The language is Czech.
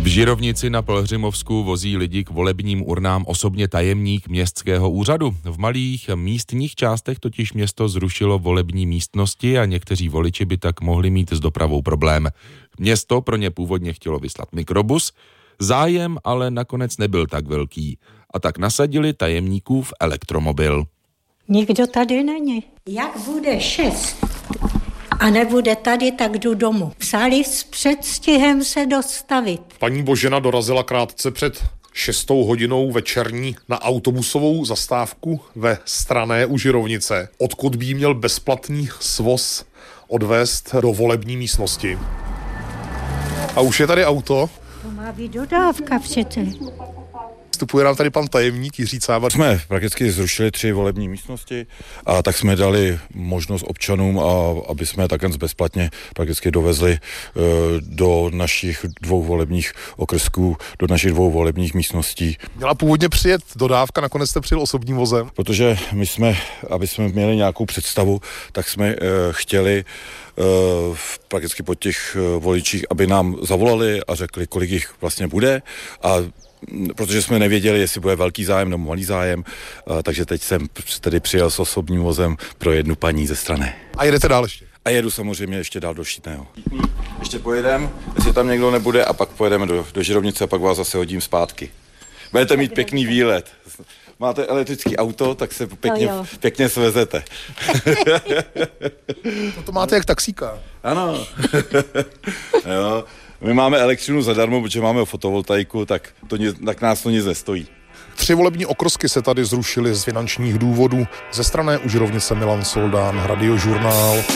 V Žirovnici na Pelhřimovsku vozí lidi k volebním urnám osobně tajemník městského úřadu. V malých místních částech totiž město zrušilo volební místnosti a někteří voliči by tak mohli mít s dopravou problém. Město pro ně původně chtělo vyslat mikrobus, zájem ale nakonec nebyl tak velký a tak nasadili tajemníkův elektromobil. Nikdo tady není. Jak bude 6 a nebude tady, tak jdu domů. Psali s předstihem se dostavit. Paní Božena dorazila krátce před 6 hodinou večerní na autobusovou zastávku ve Strané u Žirovnice, odkud by jí měl bezplatný svoz odvést do volební místnosti. A už je tady auto. To má být dodávka přece. Vstupuje nám tady pan tajemník Jiří Cáva. Jsme prakticky zrušili 3 volební místnosti a tak jsme dali možnost občanům, aby jsme takhle bezplatně prakticky dovezli do našich 2 volebních okrsků, do našich 2 volebních místností. Měla původně přijet dodávka, nakonec jste přijel osobním vozem. Protože my jsme, aby jsme měli nějakou představu, tak jsme chtěli prakticky po těch voličích, aby nám zavolali a řekli, kolik jich vlastně bude, a protože jsme nevěděli, jestli bude velký zájem nebo malý zájem, takže teď jsem tedy přijel s osobním vozem pro jednu paní ze Strany. A jedete dál ještě? A jedu samozřejmě ještě dál do Štítného. Ještě pojedeme, jestli tam někdo nebude, a pak pojedeme do Žirovnice a pak vás zase hodím zpátky. Budete mít pěkný výlet. Máte elektrický auto, tak se pěkně svezete. No to máte jak taxíka. Ano. Jo. My máme elektřinu zadarmo, protože máme fotovoltaiku, tak nás to nic nestojí. 3 volební okrsky se tady zrušily z finančních důvodů. Ze Strané u Žirovnice Milan Soldán, Radiožurnál.